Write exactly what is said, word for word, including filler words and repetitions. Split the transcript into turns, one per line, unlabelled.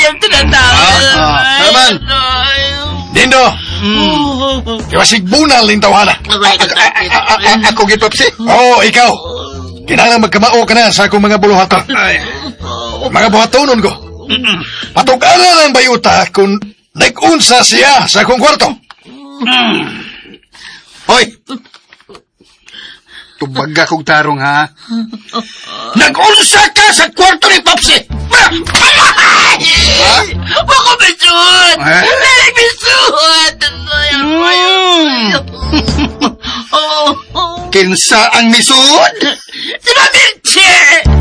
yung tinatawag.
Ah, ah, Herman. Dindo. Iwasig bunal ning tawhana.
Ako gid, Popsi.
Oo, ikaw. Kinahanglan magkamao ka na sa akong mga buluhaton. Mga buhatonon ko. Patug-ana ng bayuta kung nag-unsa siya sa akong kwarto.
Hoy! Tubaga kong tarong, ha?
Nag-unsa ka sa kwarto ni Popsi! Ha? Bako bisuot!
Eh?
Dali bisuot!
Kinsa ang misuod?
Si Mami